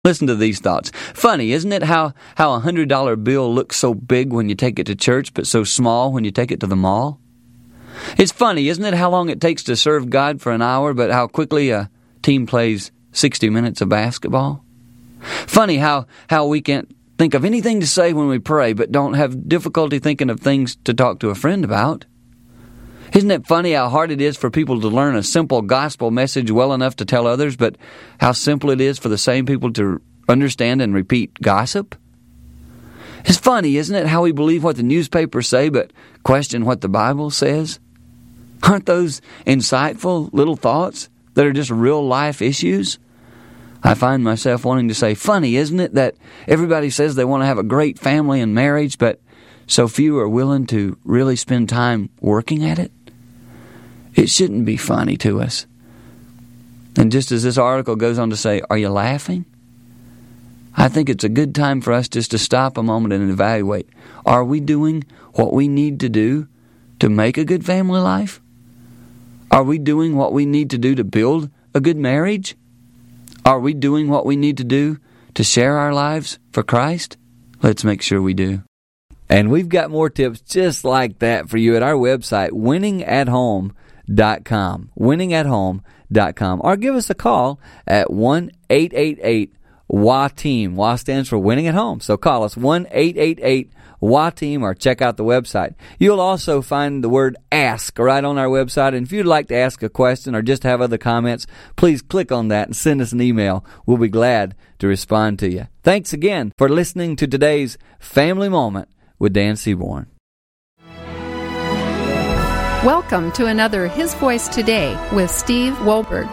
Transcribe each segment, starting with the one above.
Listen to these thoughts. Funny, isn't it, how a $100 bill looks so big when you take it to church, but so small when you take it to the mall? It's funny, isn't it, how long it takes to serve God for an hour, but how quickly a team plays 60 minutes of basketball? Funny how we can't think of anything to say when we pray, but don't have difficulty thinking of things to talk to a friend about. Isn't it funny how hard it is for people to learn a simple gospel message well enough to tell others, but how simple it is for the same people to understand and repeat gossip? It's funny, isn't it, how we believe what the newspapers say, but question what the Bible says? Aren't those insightful little thoughts that are just real-life issues? I find myself wanting to say, funny, isn't it, that everybody says they want to have a great family and marriage, but so few are willing to really spend time working at it? It shouldn't be funny to us. And just as this article goes on to say, are you laughing? I think it's a good time for us just to stop a moment and evaluate. Are we doing what we need to do to make a good family life? Are we doing what we need to do to build a good marriage? Are we doing what we need to do to share our lives for Christ? Let's make sure we do. And we've got more tips just like that for you at our website, winningathome.com. winningathome.com. Or give us a call at 1-888-WA-TEAM. WA stands for Winning at Home. So call us 1-888-WA-TEAM or check out the website. You'll also find the word ask right on our website. And if you'd like to ask a question or just have other comments, please click on that and send us an email. We'll be glad to respond to you. Thanks again for listening to today's Family Moment with Dan Seaborn. Welcome to another His Voice Today with Steve Wohlberg.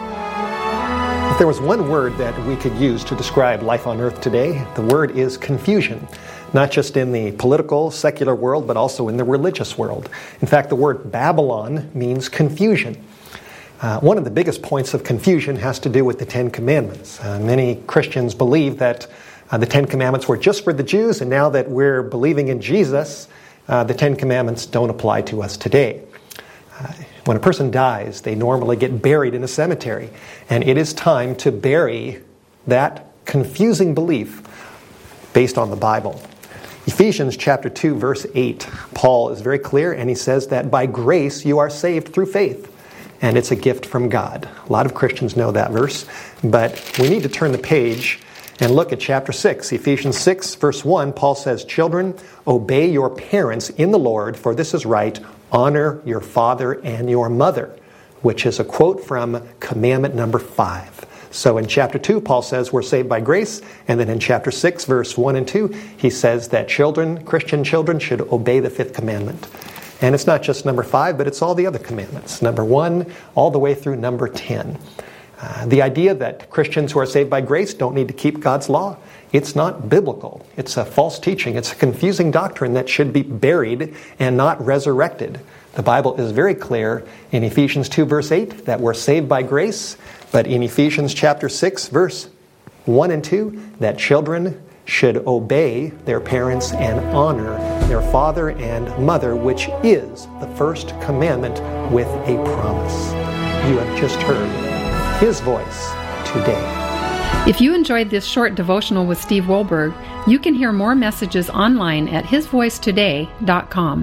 If there was one word that we could use to describe life on earth today, the word is confusion. Not just in the political, secular world, but also in the religious world. In fact, the word Babylon means confusion. One of the biggest points of confusion has to do with the Ten Commandments. Many Christians believe that the Ten Commandments were just for the Jews, and now that we're believing in Jesus, the Ten Commandments don't apply to us today. When a person dies, they normally get buried in a cemetery, and it is time to bury that confusing belief based on the Bible. Ephesians chapter 2, verse 8, Paul is very clear, and he says that by grace you are saved through faith, and it's a gift from God. A lot of Christians know that verse, but we need to turn the page and look at chapter 6. Ephesians 6, verse 1, Paul says, "Children, obey your parents in the Lord, for this is right. Honor your father and your mother," which is a quote from commandment number 5. So in chapter 2, Paul says we're saved by grace, and then in chapter 6, verse 1 and 2, he says that children, Christian children, should obey the 5th commandment. And it's not just number 5, but it's all the other commandments. Number 1, all the way through number 10. The idea that Christians who are saved by grace don't need to keep God's law, it's not biblical. It's a false teaching. It's a confusing doctrine that should be buried and not resurrected. The Bible is very clear in Ephesians 2, verse 8, that we're saved by grace, but in Ephesians chapter 6, verse 1 and 2, that children should obey their parents and honor their father and mother, which is the first commandment with a promise. You have just heard His Voice Today. If you enjoyed this short devotional with Steve Wohlberg, you can hear more messages online at hisvoicetoday.com.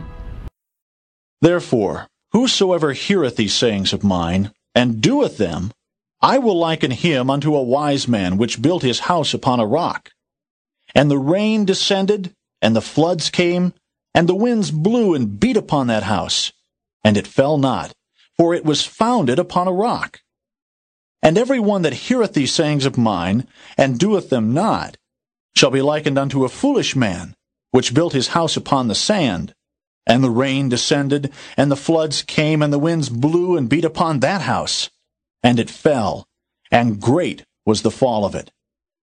Therefore, whosoever heareth these sayings of mine, and doeth them, I will liken him unto a wise man which built his house upon a rock. And the rain descended, and the floods came, and the winds blew and beat upon that house, and it fell not, for it was founded upon a rock. And every one that heareth these sayings of mine, and doeth them not, shall be likened unto a foolish man, which built his house upon the sand. And the rain descended, and the floods came, and the winds blew and beat upon that house, and it fell, and great was the fall of it.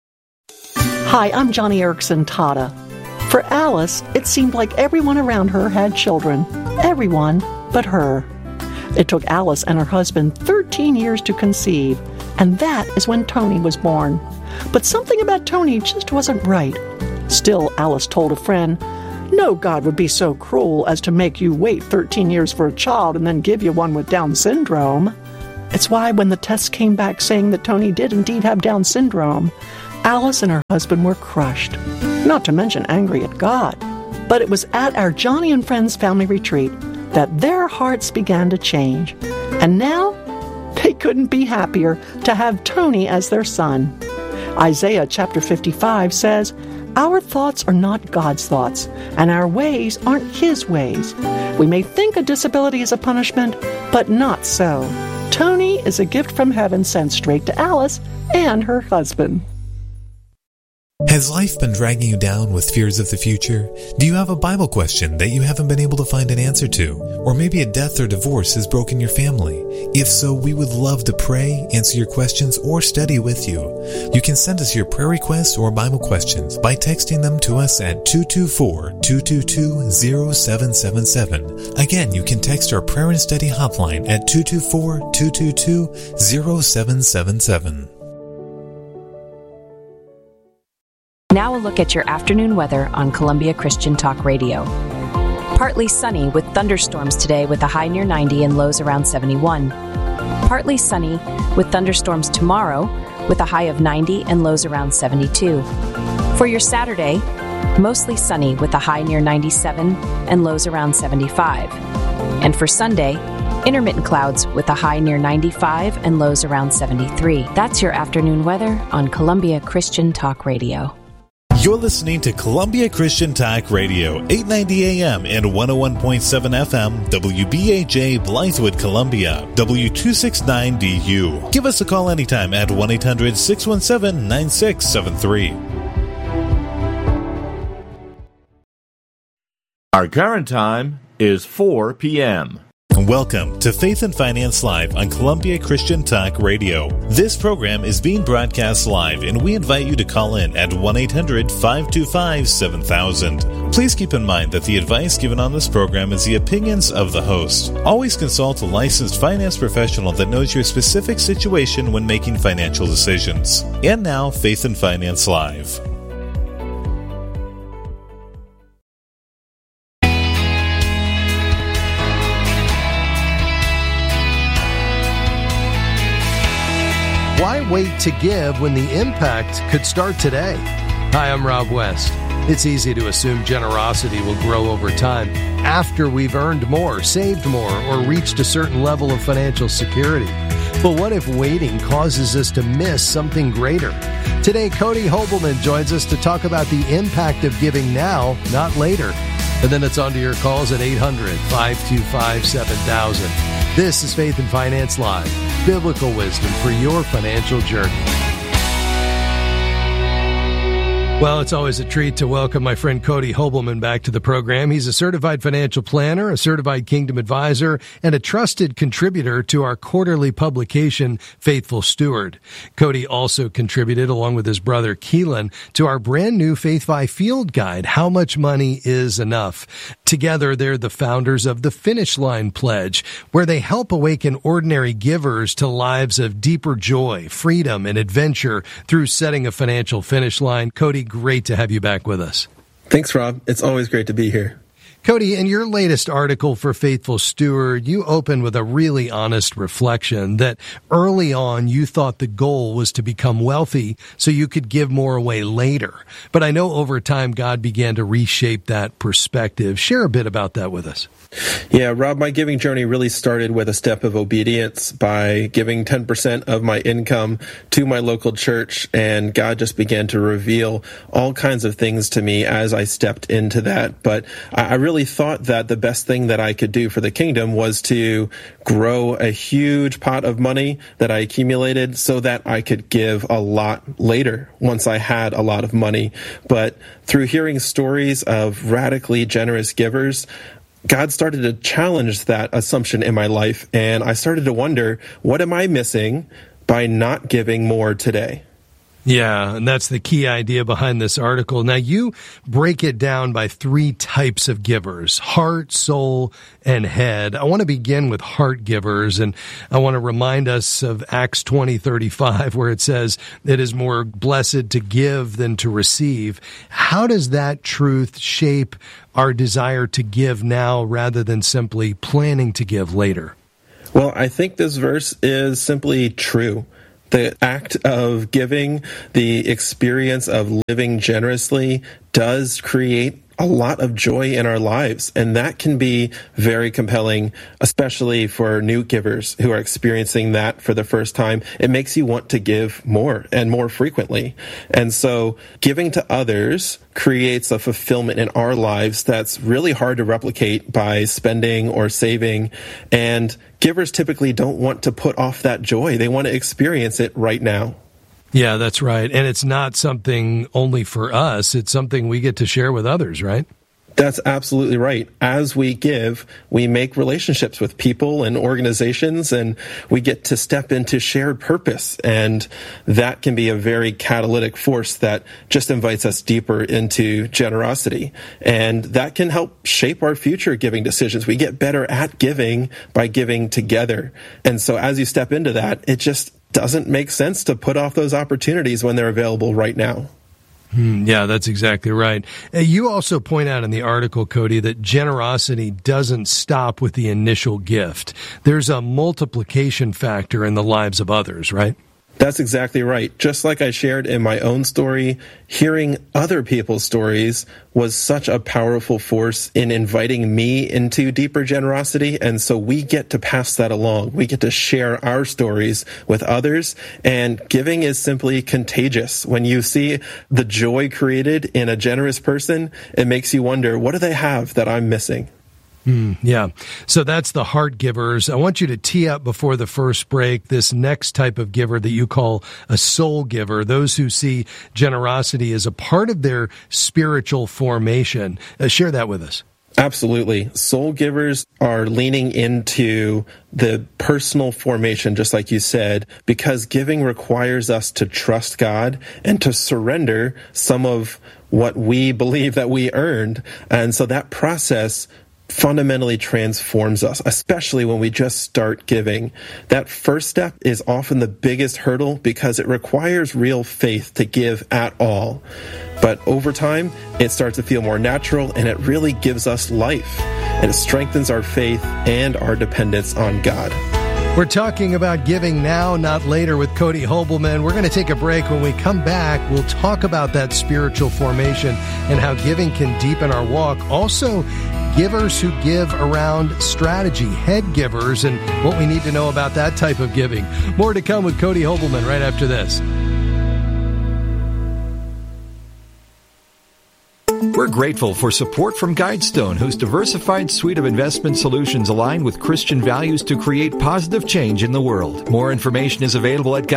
Hi, I'm Johnny Erickson Tata. For Alice, it seemed like everyone around her had children. Everyone but her. It took Alice and her husband 13 years to conceive, and that is when Tony was born. But something about Tony just wasn't right. Still, Alice told a friend, "No God would be so cruel as to make you wait 13 years for a child and then give you one with Down syndrome." It's why when the tests came back saying that Tony did indeed have Down syndrome, Alice and her husband were crushed, not to mention angry at God. But it was at our Johnny and Friends family retreat that their hearts began to change. And now, they couldn't be happier to have Tony as their son. Isaiah chapter 55 says, "Our thoughts are not God's thoughts, and our ways aren't His ways. We may think a disability is a punishment, but not so. Tony is a gift from heaven sent straight to Alice and her husband." Has life been dragging you down with fears of the future? Do you have a Bible question that you haven't been able to find an answer to? Or maybe a death or divorce has broken your family? If so, we would love to pray, answer your questions, or study with you. You can send us your prayer requests or Bible questions by texting them to us at 224-222-0777. Again, you can text our prayer and study hotline at 224-222-0777. Now a look at your afternoon weather on Columbia Christian Talk Radio. Partly sunny with thunderstorms today with a high near 90 and lows around 71. Partly sunny with thunderstorms tomorrow with a high of 90 and lows around 72. For your Saturday, mostly sunny with a high near 97 and lows around 75. And for Sunday, intermittent clouds with a high near 95 and lows around 73. That's your afternoon weather on Columbia Christian Talk Radio. You're listening to Columbia Christian Talk Radio, 890 AM and 101.7 FM, WBAJ Blythewood, Columbia, W269DU. Give us a call anytime at 1-800-617-9673. Our current time is 4 p.m. Welcome to Faith and Finance Live on Columbia Christian Talk Radio. This program is being broadcast live, and we invite you to call in at 1-800-525-7000. Please keep in mind that the advice given on this program is the opinions of the host. Always consult a licensed finance professional that knows your specific situation when making financial decisions. And now, Faith and Finance Live. Why wait to give when the impact could start today? Hi, I'm Rob West. It's easy to assume generosity will grow over time after we've earned more, saved more, or reached a certain level of financial security. But what if waiting causes us to miss something greater? Today, Cody Hobelman joins us to talk about the impact of giving now, not later. And then it's on to your calls at 800-525-7000. This is Faith and Finance Live, biblical wisdom for your financial journey. Well, it's always a treat to welcome my friend Cody Hobelman back to the program. He's a certified financial planner, a certified Kingdom advisor, and a trusted contributor to our quarterly publication, Faithful Steward. Cody also contributed, along with his brother Keelan, to our brand new Faith by Field guide, How Much Money is Enough. Together, they're the founders of the Finish Line Pledge, where they help awaken ordinary givers to lives of deeper joy, freedom, and adventure through setting a financial finish line. Cody, great to have you back with us. Thanks, Rob. It's always great to be here. Cody, in your latest article for Faithful Steward, you open with a really honest reflection that early on you thought the goal was to become wealthy so you could give more away later. But I know over time God began to reshape that perspective. Share a bit about that with us. Yeah, Rob, my giving journey really started with a step of obedience by giving 10% of my income to my local church, and God just began to reveal all kinds of things to me as I stepped into that. But I really thought that the best thing that I could do for the kingdom was to grow a huge pot of money that I accumulated so that I could give a lot later once I had a lot of money. But through hearing stories of radically generous givers, God started to challenge that assumption in my life, and I started to wonder, what am I missing by not giving more today? Yeah, and that's the key idea behind this article. Now, you break it down by 3 types of givers: heart, soul, and head. I want to begin with heart givers, and I want to remind us of Acts 20:35, where it says, "It is more blessed to give than to receive." How does that truth shape our desire to give now rather than simply planning to give later? Well, I think this verse is simply true. The act of giving, the experience of living generously does create a lot of joy in our lives. And that can be very compelling, especially for new givers who are experiencing that for the first time. It makes you want to give more and more frequently. And so giving to others creates a fulfillment in our lives that's really hard to replicate by spending or saving. And givers typically don't want to put off that joy. They want to experience it right now. Yeah, that's right. And it's not something only for us. It's something we get to share with others, right? That's absolutely right. As we give, we make relationships with people and organizations, and we get to step into shared purpose. And that can be a very catalytic force that just invites us deeper into generosity. And that can help shape our future giving decisions. We get better at giving by giving together. And so as you step into that, it just doesn't make sense to put off those opportunities when they're available right now. Yeah, that's exactly right. You also point out in the article, Cody, that generosity doesn't stop with the initial gift. There's a multiplication factor in the lives of others, right? That's exactly right. Just like I shared in my own story, hearing other people's stories was such a powerful force in inviting me into deeper generosity. And so we get to pass that along. We get to share our stories with others. And giving is simply contagious. When you see the joy created in a generous person, it makes you wonder, what do they have that I'm missing? Yeah. So that's the heart givers. I want you to tee up before the first break this next type of giver that you call a soul giver, those who see generosity as a part of their spiritual formation. Share that with us. Absolutely. Soul givers are leaning into the personal formation, just like you said, because giving requires us to trust God and to surrender some of what we believe that we earned. And so that process fundamentally transforms us, especially when we just start giving. That first step is often the biggest hurdle because it requires real faith to give at all. But over time, it starts to feel more natural, and it really gives us life. And it strengthens our faith and our dependence on God. We're talking about giving now, not later, with Cody Hobelman. We're going to take a break. When we come back, we'll talk about that spiritual formation and how giving can deepen our walk. Also, givers who give around strategy, head givers, and what we need to know about that type of giving. More to come with Cody Hobelman right after this. We're grateful for support from Guidestone, whose diversified suite of investment solutions align with Christian values to create positive change in the world. More information is available at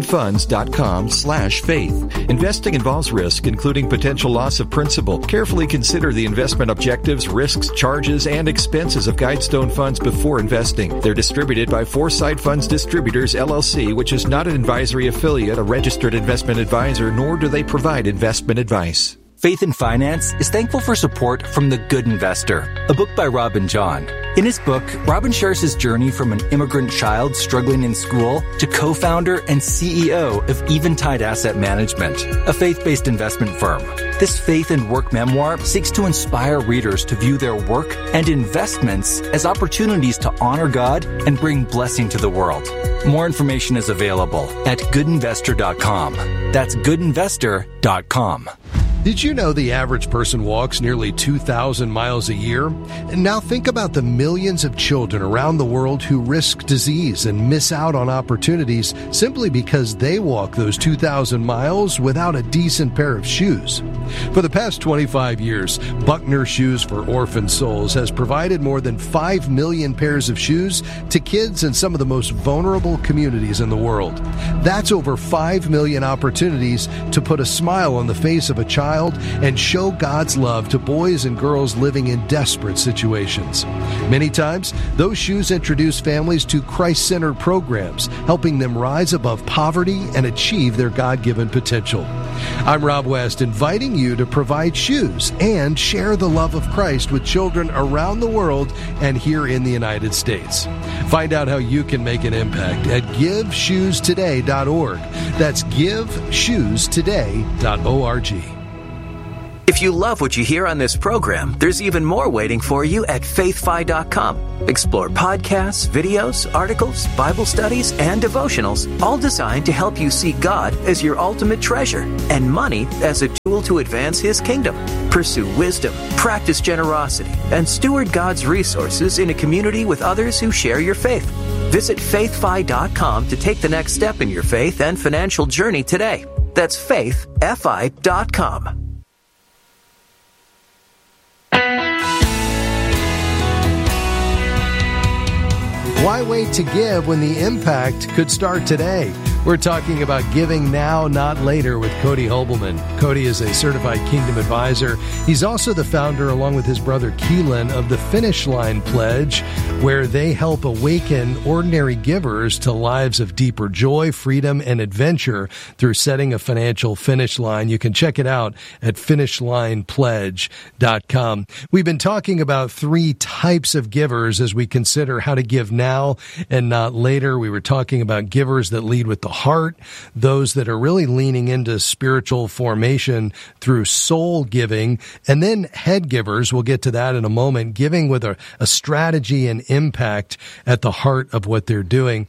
guidestonefunds.com/faith. Investing involves risk, including potential loss of principal. Carefully consider the investment objectives, risks, charges, and expenses of Guidestone Funds before investing. They're distributed by Foresight Funds Distributors, LLC, which is not an advisory affiliate, a registered investment advisor, nor do they provide investment advice. Faith in Finance is thankful for support from The Good Investor, a book by Robin John. In his book, Robin shares his journey from an immigrant child struggling in school to co-founder and CEO of Eventide Asset Management, a faith-based investment firm. This faith and work memoir seeks to inspire readers to view their work and investments as opportunities to honor God and bring blessing to the world. More information is available at goodinvestor.com. That's goodinvestor.com. Did you know the average person walks nearly 2,000 miles a year? And now think about the millions of children around the world who risk disease and miss out on opportunities simply because they walk those 2,000 miles without a decent pair of shoes. For the past 25 years, Buckner Shoes for Orphan Souls has provided more than 5 million pairs of shoes to kids in some of the most vulnerable communities in the world. That's over 5 million opportunities to put a smile on the face of a child and show God's love to boys and girls living in desperate situations. Many times, those shoes introduce families to Christ-centered programs, helping them rise above poverty and achieve their God-given potential. I'm Rob West, inviting you to provide shoes and share the love of Christ with children around the world and here in the United States. Find out how you can make an impact at GiveShoesToday.org. That's GiveShoesToday.org. If you love what you hear on this program, there's even more waiting for you at faithfi.com. Explore podcasts, videos, articles, Bible studies, and devotionals, all designed to help you see God as your ultimate treasure and money as a tool to advance His kingdom. Pursue wisdom, practice generosity, and steward God's resources in a community with others who share your faith. Visit faithfi.com to take the next step in your faith and financial journey today. That's faithfi.com. Why wait to give when the impact could start today? We're talking about giving now, not later with Cody Hobelman. Cody is a certified Kingdom advisor. He's also the founder, along with his brother Keelan, of the Finish Line Pledge, where they help awaken ordinary givers to lives of deeper joy, freedom, and adventure through setting a financial finish line. You can check it out at finishlinepledge.com. We've been talking about 3 types of givers as we consider how to give now and not later. We were talking about givers that lead with the heart, those that are really leaning into spiritual formation through soul giving, and then head givers, we'll get to that in a moment, giving with a strategy and impact at the heart of what they're doing.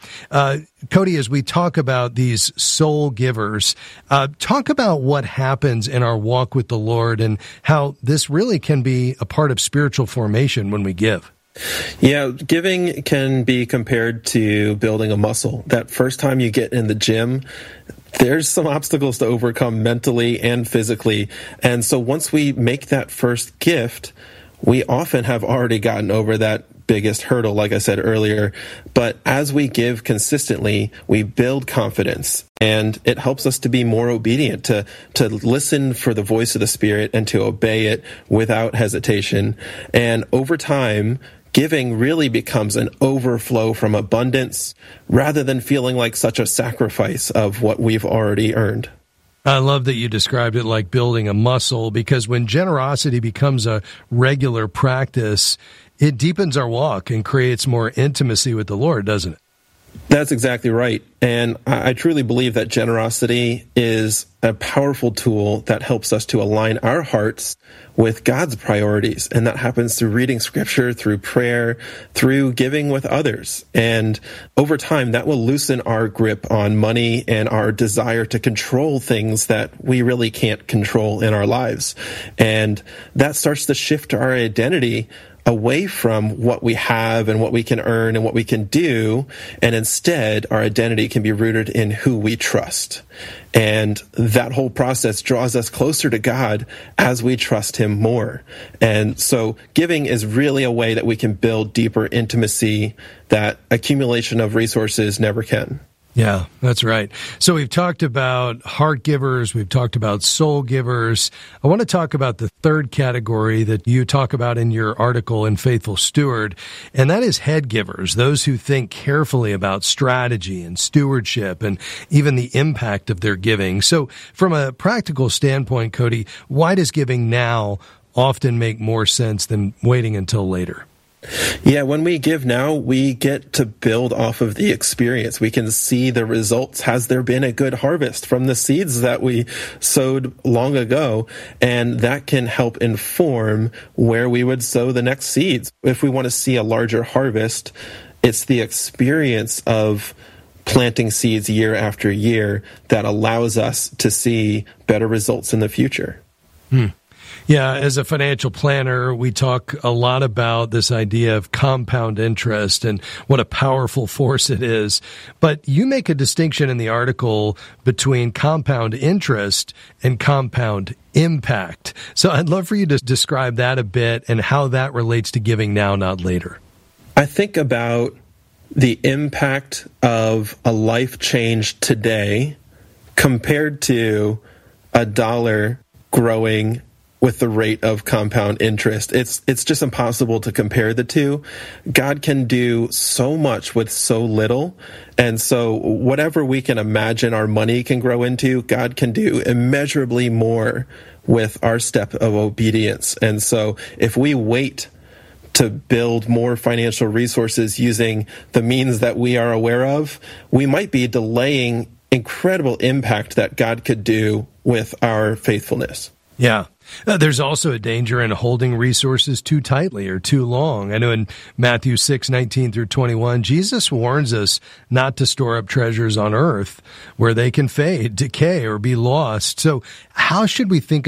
Cody, as we talk about these soul givers, talk about what happens in our walk with the Lord and how this really can be a part of spiritual formation when we give. Yeah, giving can be compared to building a muscle. That first time you get in the gym, there's some obstacles to overcome mentally and physically. And so once we make that first gift, we often have already gotten over that biggest hurdle, like I said earlier. But as we give consistently, we build confidence, and it helps us to be more obedient, to listen for the voice of the Spirit and to obey it without hesitation. And over time, giving really becomes an overflow from abundance rather than feeling like such a sacrifice of what we've already earned. I love that you described it like building a muscle, because when generosity becomes a regular practice, it deepens our walk and creates more intimacy with the Lord, doesn't it? That's exactly right. And I truly believe that generosity is a powerful tool that helps us to align our hearts with God's priorities. And that happens through reading Scripture, through prayer, through giving with others. And over time, that will loosen our grip on money and our desire to control things that we really can't control in our lives. And that starts to shift our identity away from what we have and what we can earn and what we can do, and instead our identity can be rooted in who we trust. And that whole process draws us closer to God as we trust Him more. And so giving is really a way that we can build deeper intimacy that accumulation of resources never can. Yeah, that's right. So we've talked about heart givers, we've talked about soul givers. I want to talk about the third category that you talk about in your article in Faithful Steward, and that is head givers, those who think carefully about strategy and stewardship and even the impact of their giving. So from a practical standpoint, Cody, why does giving now often make more sense than waiting until later? Yeah, when we give now, we get to build off of the experience. We can see the results. Has there been a good harvest from the seeds that we sowed long ago? And that can help inform where we would sow the next seeds. If we want to see a larger harvest, it's the experience of planting seeds year after year that allows us to see better results in the future. Yeah, as a financial planner, we talk a lot about this idea of compound interest and what a powerful force it is. But you make a distinction in the article between compound interest and compound impact. So I'd love for you to describe that a bit and how that relates to giving now, not later. I think about the impact of a life change today compared to $1 growing with the rate of compound interest. It's just impossible to compare the two. God can do so much with so little. And so whatever we can imagine our money can grow into, God can do immeasurably more with our step of obedience. And so if we wait to build more financial resources using the means that we are aware of, we might be delaying incredible impact that God could do with our faithfulness. Yeah. There's also a danger in holding resources too tightly or too long. I know in Matthew 6:19 through 21, Jesus warns us not to store up treasures on earth where they can fade, decay, or be lost. So how should we think